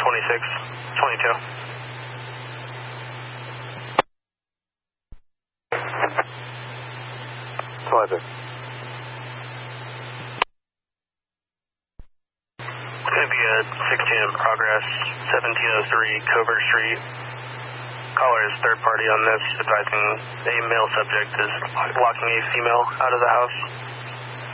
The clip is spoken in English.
2622. Pleasure. It's going to be a 16 in progress, 1703 Covert Street. Caller is third party on this, advising a male subject is locking a female out of the house.